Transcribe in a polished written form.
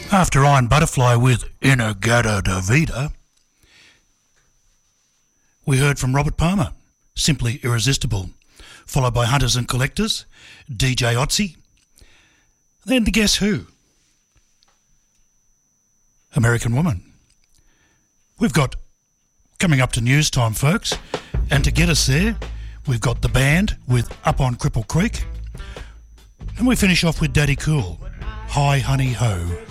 After Iron Butterfly with Inagata Davida, we heard from Robert Palmer, Simply Irresistible, followed by Hunters and Collectors, DJ Otzi, then the Guess Who, American Woman. We've got coming up to news time, folks, and to get us there, we've got the band with Up on Cripple Creek, and we finish off with Daddy Cool, Hi Honey Ho.